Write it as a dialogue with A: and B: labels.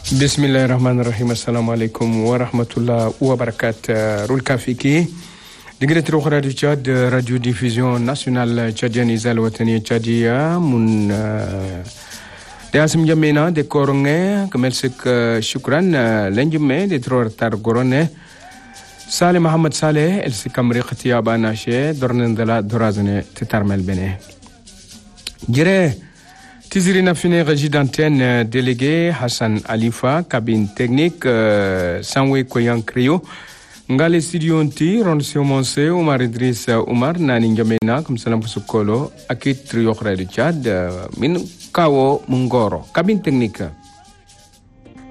A: Bismillahirrahmanirrahim. Assalamu alaikum wa rahmatullah wa barakatuh. Roul Kafiki. Digret Rokhra du Tchad, Radio Diffusion Nationale Tchadienne Isal Watani Tchadia, mun de Asim Jamena, de Koronge, Kamelsek Shukran, Lenjume, de Tror Targorone, Saleh Mohamed Saleh, El Sikamri Khatia Banache, Dornendela Dorazene, Tetarmel Bene. Jire. Tizirina Fine, régie d'antenne, délégué Hassan Alifa, cabine technique, Sanwe Koyan Krio, Ngale Studio Nti, Roncio Monse, Omar Idriss Omar, Nani Njamena, comme Salam Pusukolo, Akit Trio du Tchad, Min Kawo Mungoro, cabine technique.